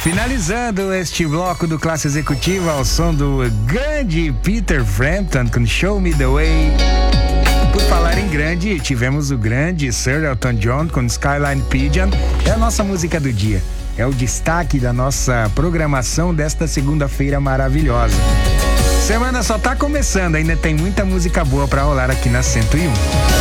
Finalizando este bloco do Classe Executiva ao som do grande Peter Frampton com Show Me The Way. Por falar em grande, tivemos o grande Sir Elton John com Skyline Pigeon. É a nossa música do dia. É o destaque da nossa programação desta segunda-feira maravilhosa. Semana só tá começando, ainda tem muita música boa pra rolar aqui na 101.